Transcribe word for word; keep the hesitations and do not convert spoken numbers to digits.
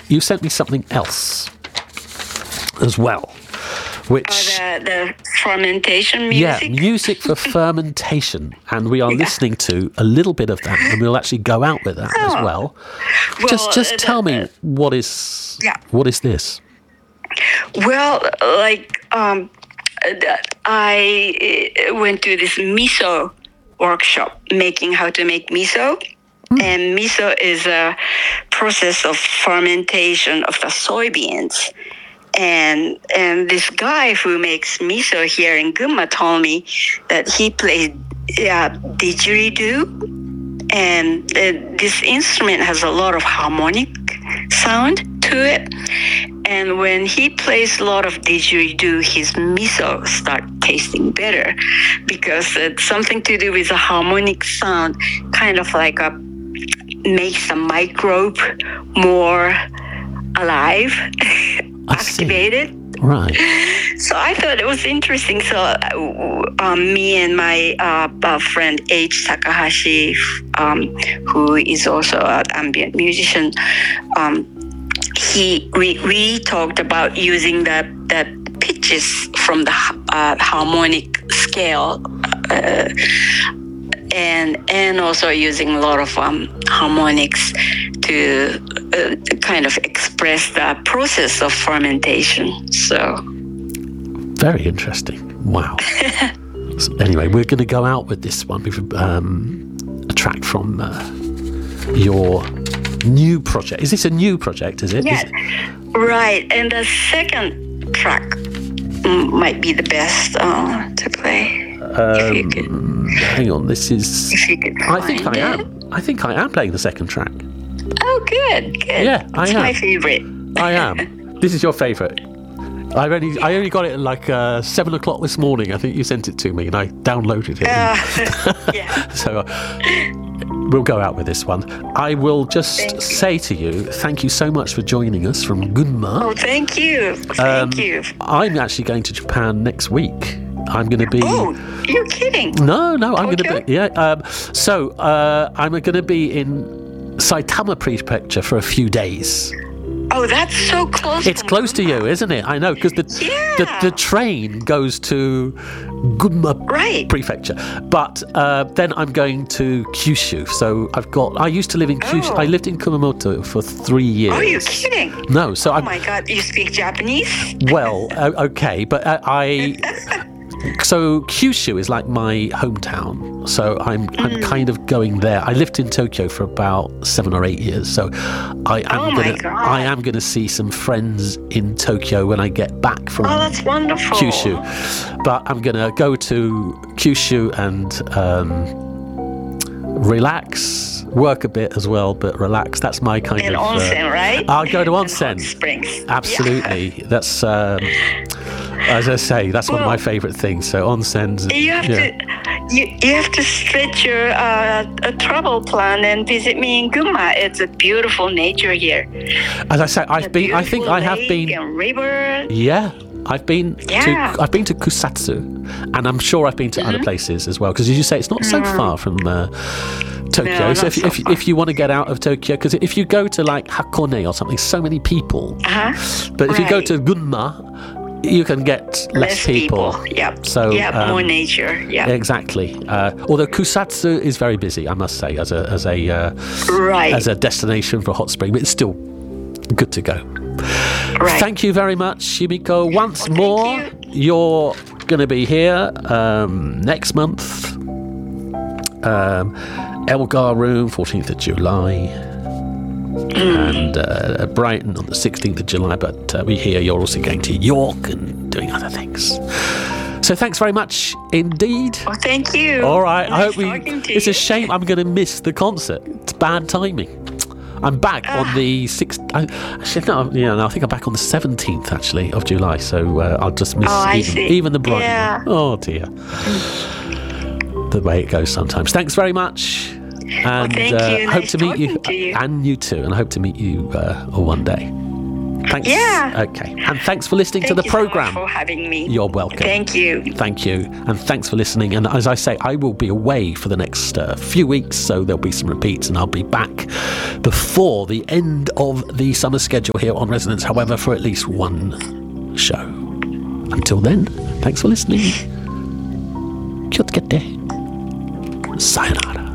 you sent me something else as well, which oh, the, the fermentation music. Yeah, music for fermentation, and we are yeah. listening to a little bit of that, and we'll actually go out with that oh. as well. well. Just, just uh, tell me uh, what is yeah. what is this? Well, like um, I went to this miso workshop, making how to make miso. Mm. And miso is a process of fermentation of the soybeans. And and this guy who makes miso here in Gunma told me that he played uh, didgeridoo. And uh, this instrument has a lot of harmonic sound to it. And when he plays a lot of didgeridoo, his miso start tasting better because it's something to do with the harmonic sound, kind of like a makes the microbe more alive, activated. Right. So I thought it was interesting. So uh, um, me and my uh, uh, friend H. Takahashi, um, who is also an ambient musician, um, he we, we talked about using the, the pitches from the uh, harmonic scale uh, and and also using a lot of um, harmonics to uh, kind of express the process of fermentation. So very interesting. Wow. So anyway, we're going to go out with this one with um, a track from uh, your new project. Is this a new project, is it? Yeah, is it? Right. And the second track might be the best uh, to play. Um, if you could, hang on, this is... If you could I think I it. am. I think I am playing the second track. Oh, good, good. Yeah, I it's am. my favorite. I am. This is your favourite. I've only I only got it at like uh, seven o'clock this morning. I think you sent it to me, and I downloaded it. Uh, yeah. So uh, we'll go out with this one. I will just thank say you. to you, thank you so much for joining us from Gunma. Oh, thank you. Thank um, you. I'm actually going to Japan next week. I'm going to be. Oh, you're kidding? No, no, I'm Okay. going to be. Yeah. Um, so uh, I'm going to be in Saitama Prefecture for a few days. Oh, that's so close. It's close to you, isn't it? I know, because the, Yeah. the the train goes to Gunma Right. Prefecture, but uh, then I'm going to Kyushu. So I've got. I used to live in Kyushu. Oh. I lived in Kumamoto for three years. Are you kidding? No, so Oh I'm my God, you speak Japanese? well, uh, okay, but uh, I. So Kyushu is like my hometown. So I'm I'm Mm. kind of going there. I lived in Tokyo for about seven or eight years. So I am Oh my gonna God. I am gonna see some friends in Tokyo when I get back from Oh, that's wonderful. Kyushu. But I'm gonna go to Kyushu and um, relax, work a bit as well, but relax. That's my kind And of. onsen, uh, right? I'll go to And onsen. hot springs. Absolutely. That's. Um, As I say, that's one of my favourite things. So onsens. Yeah. You have yeah. to you, you have to stretch your uh, a travel plan and visit me in Gunma. It's a beautiful nature here. As I say, I've A been. I think beautiful I have lake been. And river. Yeah, I've been. Yeah. To, I've been to Kusatsu, and I'm sure I've been to mm-hmm. other places as well. Because as you say, it's not so Mm. far from uh, Tokyo. No, so not if so if, far. if you want to get out of Tokyo, because if you go to like Hakone or something, so many people. Uh-huh. But if you go Right. to Gunma, you can get less, Less people. Yep. So yep, um, more nature. Yeah. Exactly. Uh, although Kusatsu is very busy, I must say, as a as a uh, Right. as a destination for a hot spring, but it's still good to go. Right. Thank you very much, Shimiko. Once Well, more, thank you're going to be here um, next month. Um, Elgar Room, fourteenth of July. And uh, at Brighton on the sixteenth of July, but uh, we hear you're also going to York and doing other things. So thanks very much indeed. Well, thank you. All right, I Nice hope we. talking to It's you. a shame I'm going to miss the concert. It's bad timing. I'm back on the sixth. I, actually, no, yeah, no, I think I'm back on the seventeenth actually of July. So uh, I'll just miss Oh, I even, see. even the Brighton Yeah. one. Oh dear, the way it goes sometimes. Thanks very much. And thank uh, you. hope Nice to meet you, talking to you. and you too, and I hope to meet you uh, one day. Thanks. Yeah. Okay. And thanks for listening Thank to the you so much program. for having me. You're welcome. Thank you. Thank you. And thanks for listening. And as I say, I will be away for the next uh, few weeks, so there'll be some repeats, and I'll be back before the end of the summer schedule here on Resonance, however, for at least one show. Until then, thanks for listening. Kia ora kite. Sayonara.